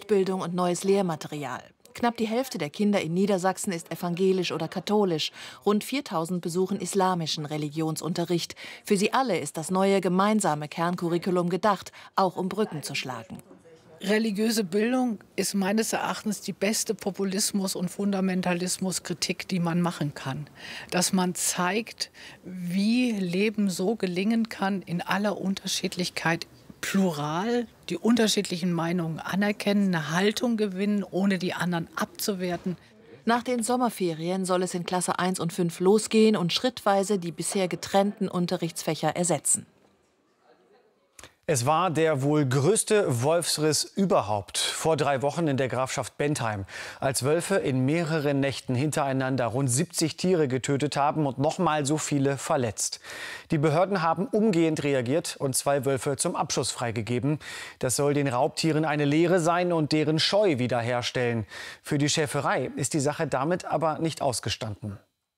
Fortbildung und neues Lehrmaterial. Knapp die Hälfte der Kinder in Niedersachsen ist evangelisch oder katholisch. Rund 4.000 besuchen islamischen Religionsunterricht. Für sie alle ist das neue gemeinsame Kerncurriculum gedacht, auch um Brücken zu schlagen. Religiöse Bildung ist meines Erachtens die beste Populismus- und Fundamentalismuskritik, die man machen kann. Dass man zeigt, wie Leben so gelingen kann in aller Unterschiedlichkeit, plural, die unterschiedlichen Meinungen anerkennen, eine Haltung gewinnen, ohne die anderen abzuwerten. Nach den Sommerferien soll es in Klasse 1 und 5 losgehen und schrittweise die bisher getrennten Unterrichtsfächer ersetzen. Es war der wohl größte Wolfsriss überhaupt vor 3 Wochen in der Grafschaft Bentheim, als Wölfe in mehreren Nächten hintereinander rund 70 Tiere getötet haben und nochmal so viele verletzt. Die Behörden haben umgehend reagiert und 2 Wölfe zum Abschuss freigegeben. Das soll den Raubtieren eine Lehre sein und deren Scheu wiederherstellen. Für die Schäferei ist die Sache damit aber nicht ausgestanden.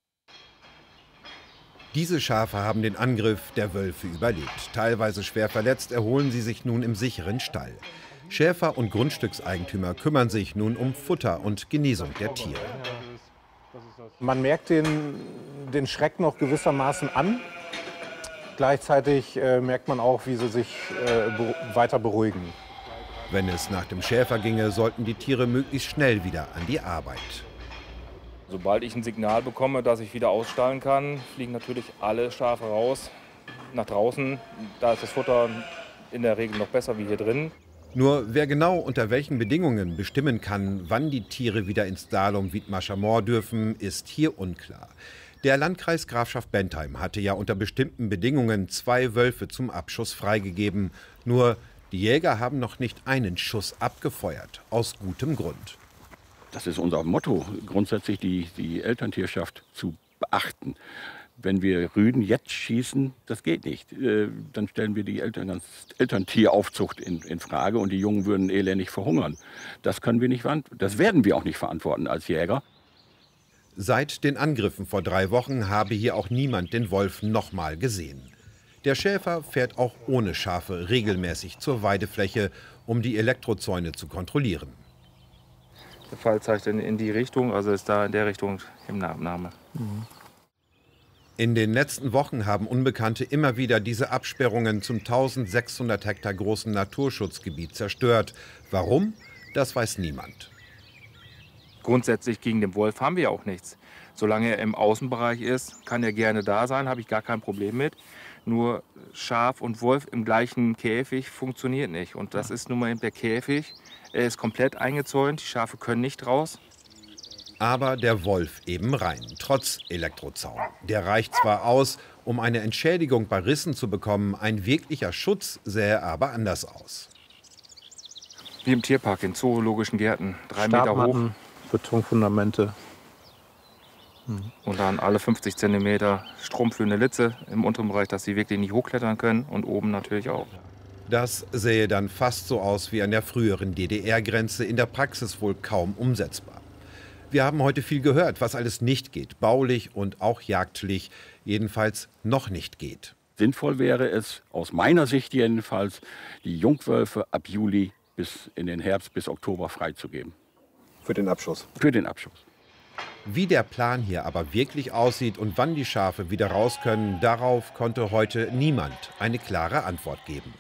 Diese Schafe haben den Angriff der Wölfe überlebt. Teilweise schwer verletzt erholen sie sich nun im sicheren Stall. Schäfer und Grundstückseigentümer kümmern sich nun um Futter und Genesung der Tiere. Man merkt den Schreck noch gewissermaßen an. Gleichzeitig merkt man auch, wie sie sich weiter beruhigen. Wenn es nach dem Schäfer ginge, sollten die Tiere möglichst schnell wieder an die Arbeit. Sobald ich ein Signal bekomme, dass ich wieder ausstallen kann, fliegen natürlich alle Schafe raus nach draußen. Da ist das Futter in der Regel noch besser wie hier drin. Nur wer genau unter welchen Bedingungen bestimmen kann, wann die Tiere wieder ins Slalom Wiedmarscher Moor dürfen, ist hier unklar. Der Landkreis Grafschaft Bentheim hatte ja unter bestimmten Bedingungen 2 Wölfe zum Abschuss freigegeben. Nur die Jäger haben noch nicht einen Schuss abgefeuert, aus gutem Grund. Das ist unser Motto, grundsätzlich die Elterntierschaft zu beachten. Wenn wir Rüden jetzt schießen, das geht nicht. Dann stellen wir die Elterntieraufzucht in Frage und die Jungen würden elendig verhungern. Das können wir nicht das werden wir auch nicht verantworten als Jäger. Seit den Angriffen vor 3 Wochen habe hier auch niemand den Wolf nochmal gesehen. Der Schäfer fährt auch ohne Schafe regelmäßig zur Weidefläche, um die Elektrozäune zu kontrollieren. Der Fall zeigt in die Richtung, also ist da in der Richtung Abnahme. In den letzten Wochen haben Unbekannte immer wieder diese Absperrungen zum 1600 Hektar großen Naturschutzgebiet zerstört. Warum? Das weiß niemand. Grundsätzlich gegen den Wolf haben wir auch nichts. Solange er im Außenbereich ist, kann er gerne da sein, habe ich gar kein Problem mit. Nur Schaf und Wolf im gleichen Käfig funktioniert nicht. Und das ist nun mal eben der Käfig. Er ist komplett eingezäunt, die Schafe können nicht raus. Aber der Wolf eben rein, trotz Elektrozaun. Der reicht zwar aus, um eine Entschädigung bei Rissen zu bekommen, ein wirklicher Schutz sähe aber anders aus. Wie im Tierpark, in zoologischen Gärten, 3 Meter hoch. Betonfundamente. Und dann alle 50 cm stromführende Litze im unteren Bereich, dass sie wirklich nicht hochklettern können und oben natürlich auch. Das sähe dann fast so aus wie an der früheren DDR-Grenze, in der Praxis wohl kaum umsetzbar. Wir haben heute viel gehört, was alles nicht geht, baulich und auch jagdlich, jedenfalls noch nicht geht. Sinnvoll wäre es, aus meiner Sicht jedenfalls, die Jungwölfe ab Juli bis in den Herbst bis Oktober freizugeben. Für den Abschuss? Für den Abschuss. Wie der Plan hier aber wirklich aussieht und wann die Schafe wieder raus können, darauf konnte heute niemand eine klare Antwort geben.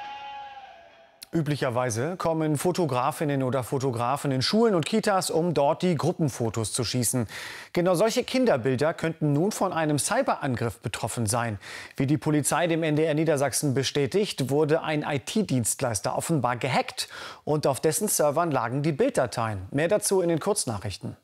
Üblicherweise kommen Fotografinnen oder Fotografen in Schulen und Kitas, um dort die Gruppenfotos zu schießen. Genau solche Kinderbilder könnten nun von einem Cyberangriff betroffen sein. Wie die Polizei dem NDR Niedersachsen bestätigt, wurde ein IT-Dienstleister offenbar gehackt und auf dessen Servern lagen die Bilddateien. Mehr dazu in den Kurznachrichten.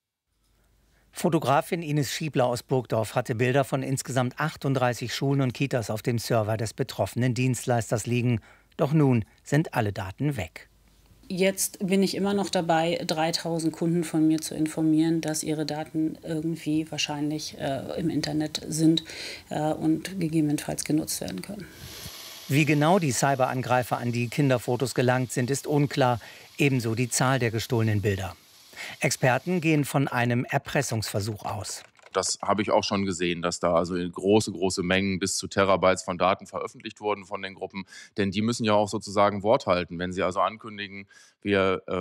Fotografin Ines Schiebler aus Burgdorf hatte Bilder von insgesamt 38 Schulen und Kitas auf dem Server des betroffenen Dienstleisters liegen. Doch nun sind alle Daten weg. Jetzt bin ich immer noch dabei, 3000 Kunden von mir zu informieren, dass ihre Daten irgendwie wahrscheinlich im Internet sind und gegebenenfalls genutzt werden können. Wie genau die Cyberangreifer an die Kinderfotos gelangt sind, ist unklar. Ebenso die Zahl der gestohlenen Bilder. Experten gehen von einem Erpressungsversuch aus. Das habe ich auch schon gesehen, dass da also in große Mengen bis zu Terabytes von Daten veröffentlicht wurden von den Gruppen. Denn die müssen ja auch sozusagen Wort halten. Wenn sie also ankündigen, wir